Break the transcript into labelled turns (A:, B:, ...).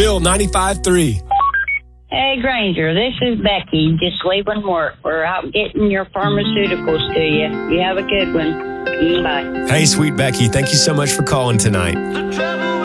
A: Hill 95.3.
B: Hey, Granger, this is Becky, just leaving work. We're out getting your pharmaceuticals to you. You have a good one. Bye.
A: Hey, sweet Becky, thank you so much for calling tonight.